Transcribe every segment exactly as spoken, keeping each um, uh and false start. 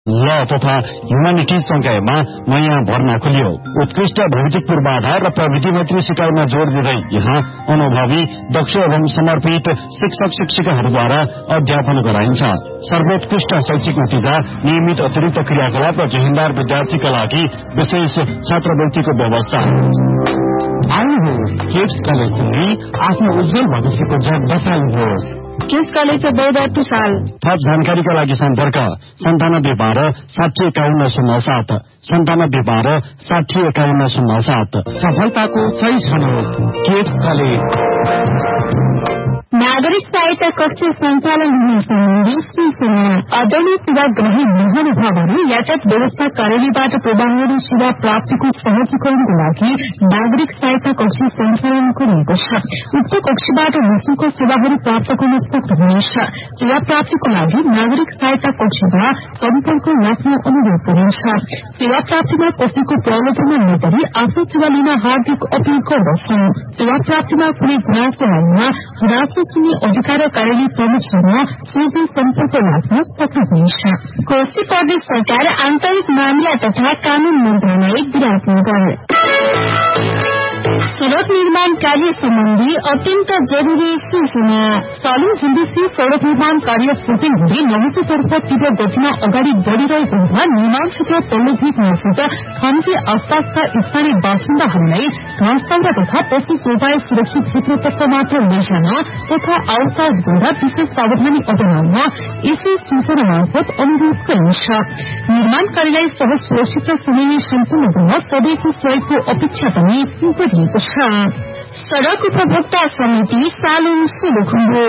ल तथा ह्युमानिटिज संकायमा नयाँ भर्ना खुलियो। उत्कृष्ट भौतिक पूर्वाधार र प्रविधि मैत्री सिकाइमा जोड़ दिँदै यहाँ अनुभवी दक्ष एवं समर्पित शिक्षक शिक्षिकाहरूद्वारा अध्यापन गराइन्छ। सर्वोत्कृष्ट शैक्षिक नतिजा, नियमित अतिरिक्त क्रियाकलाप र जिम्मेदार विद्यार्थीका लागि विशेष छात्रवृत्तिको व्यवस्था। आउनुहोस् किड्स कलेज आफ्नो उज्जवल भविष्यको जग बसाल्नुहोस्। किड्स कलेज बैदाटु साल। थप जानकारीका लागि सम्पर्क सन्तानब्बे बाह्र साठी एकाउन्न शून्य सात सन्तानब्बे बाह्र साठी एकाउन्न शून्य सात। सफलताको सही छनौट किड्स कलेज। नागरिक सहायता कक्ष सञ्चालन हुने सम्बन्धी सूचना। आदरणीय सेवाग्राही महानुभावहरू यातायात व्यवस्था कार्यालयबाट प्रवाहहरू सेवा प्राप्तिको सहजीकरणको लागि नागरिक सहायता कक्ष सञ्चालन गरिएको छ। उक्त कक्षबाट निःशुल्क सेवाहरू प्राप्त गर्न सक्नुहुनेछ। सेवा प्राप्तिको लागि नागरिक सहायता कक्षमा सम्पर्क राख्न अनुरोध गरिन्छ। सेवा प्राप्तिमा कसैको प्रलोभनमा नगरी आफ्नो सेवा लिन हार्दिक अपील गर्दछौं। सेवा प्राप्तिमा कुनै गुनासो आउनमा गुनासो सुन्ने अधिकार कार्यालय प्रमुखसँग सोझै सम्पर्क राख्न सक्नुहुनेछ। कोशी प्रदेश सरकार आन्तरिक मामिला तथा कानून मन्त्रालय विराटनगर। सड़क निर्माण कार्य सम्बन्धी अत्यन्त जरूरी सूचना। सालुङ झुन्डुसी सड़क निर्माण कार्य फुटिङ हुँदै नहुसेतर्फ तीव्र गतिमा अगाडि बढ़िरहेको हुँदा निर्माण क्षेत्र तल्लो भित नजिक खम्जी आसपासका स्थानीय बासिन्दाहरूलाई घाँसदाउरा तथा पशु चौपाई सुरक्षित क्षेत्रतर्फ मात्र लैजान तथा आवश्यक गर्दा विशेष सावधानी अपनाउन यसै सूचना मार्फत अनुरोध गरिन्छ। निर्माण कार्यलाई सहज सुरक्षित र समयमै सम्पूर्ण गर्न सबैको सहयोगको अपेक्षा पनि गरिएको छ। सड़क उपभोक्ता समिति सालुङ सोलुखुम्बु।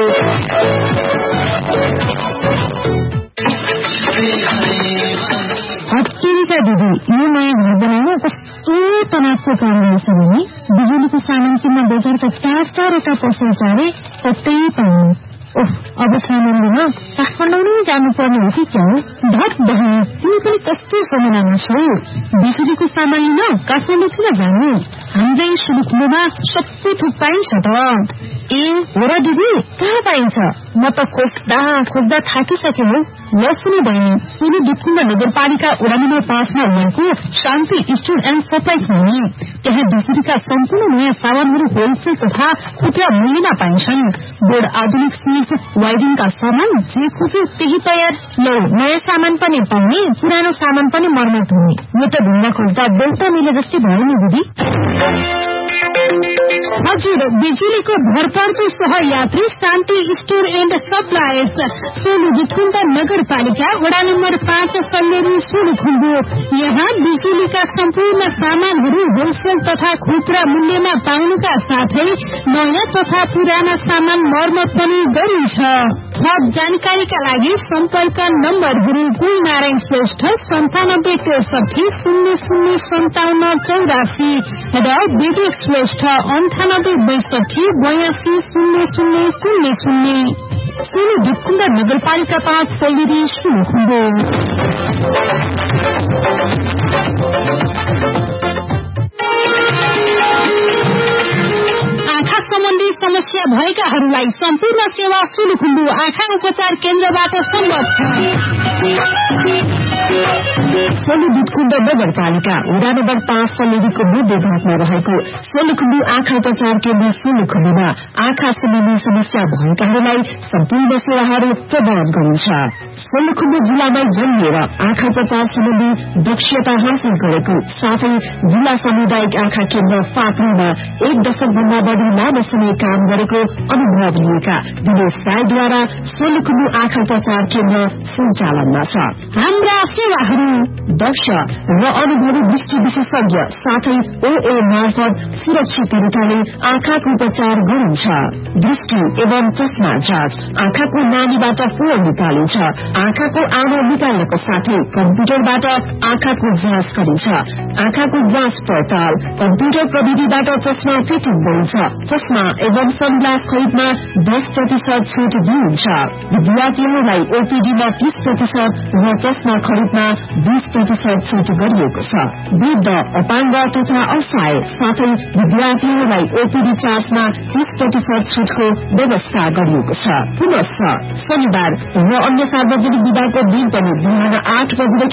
हत्केरीका दिदी यो नयाँ घर बनाउन कस्तो तनावको काम रहेछ भने बिजुलीको सामान किन्न बजारका चार चारवटा पसल चारे कतै पाउनु। ओह अब सामान लिन काठमाडौँ जानुपर्ने हो कि क्या हो? धत बहिनी तिमी पनि कस्तो समयमा छौ? बिजुलीको सामान लिन काठमाडौँ किन जानु? हाम्रै सुलुखुम्बुमा सबै थोक पाइन्छ त। ए हो र दिदी, कहाँ पाइन्छ? म त खोज्दा खोज्दा थाकिसके हो। ल सुन्नु बहिनी, सुरु दुधकुण्ड नगरपालिका वडा नम्बर पाँचमा रहेको शान्ति स्टोर एण्ड सप्लाई हुने त्यहाँ बिजुलीका सम्पूर्ण नयाँ सामानहरू होलसेल तथा खुद्रा मूल्यमा पाइन्छन्। बोर्ड, आधुनिक स्विच, वायरिङका सामान जे खोज्यो त्यही तयार। लौ नयाँ सामान पनि पाउने, पुरानो सामान पनि मर्मत हुने। यो त ढुङ्गा खोज्दा बेलुका मिले जस्तै भयो नि दिदी। हजुर, बिजुलीको भरपर्दो सहयात्री शान्ति store and suppliers, Solu Dudhkund नगरपालिका वडा नम्बर पाँच सल्लेरी सोलुखुम्बु। यहाँ बिजुलीका सम्पूर्ण सामानहरू होलसेल तथा खुद्रा मूल्यमा पाउनुका साथै नयाँ तथा पुराना सामान मर्मत पनि गरिन्छ। थप जानकारीका लागि सम्पर्क नम्बरहरू गुलनारायण श्रेष्ठ सन्तानब्बे त्रिसठी शून्य शून्य सन्ताउन्न चौरासी र विवेक श्रेष्ठ अन्ठानब्बे बैसठी बयासी शून्य शून्य शून्य शून्य। सोलु दुधकुण्ड नगरपालिका पाँच सल्लेरी सोलुखुम्बु। आँखा सम्बन्धी समस्या भएकाहरूलाई सम्पूर्ण सेवा सोलुखुम्बु आँखा उपचार केन्द्रबाट सम्भव छ। सोलु दुधकुण्ड नगरपालिका वडा नम्बर पाँच सल्लेरीको मध्य भागमा रहेको सोलुखुम्बु आँखा उपचार केन्द्र सोलुखुम्बुमा आँखा सम्बन्धी समस्या भएकाहरूलाई सम्पूर्ण सेवाहरू प्रदान गरिन्छ। सोलुखुम्बु जिल्लामा जन्मिएर आँखा उपचार सम्बन्धी दक्षता हासिल गरेको साथै जिल्ला सामुदायिक आँखा केन्द्र फाक्रीमा एक दशकभन्दा बढ़ी लामो समय काम गरेको अनुभव लिएका दिनेश राईद्वारा सोलुखुम्बु आँखा उपचार केन्द्र सञ्चालनमा छ। हाम्रा सेवाहरू दक्ष र अनुभवी दृष्टि विशेषज्ञ साथै ओए मार्फत सुरक्षित तरिकाले आँखाको उपचार गरिन्छ। दृष्टि एवं चस्मा जाँच, आँखाको नानीबाट फोहोर निकालिन्छ। आँखाको आँखा निकाल्नको साथै कम्प्युटरबाट आँखाको जाँच गरिन्छ। आँखाको जाँच पडताल, कम्प्युटर प्रविधिबाट चस्मा फिटिङ गरिन्छ। चस्मा एवं सनग्लास खरिदमा दस प्रतिशत छुट दिइन्छ। विद्यार्थीहरूलाई ओपीडीमा तीस प्रतिशत र चस्मा खरिदमा बीस प्रतिशत छुट गरिएको छ। वृद्ध, अपाङ्ग तथा असहाय साथै विद्यार्थीहरूलाई ओपीडी चार्जमा तीस प्रतिशत छुटको व्यवस्था गरिएको छ। पुनः शनिबार र अन्य सार्वजनिक विदाको दिन पनि बिहान आठ बजेदेखि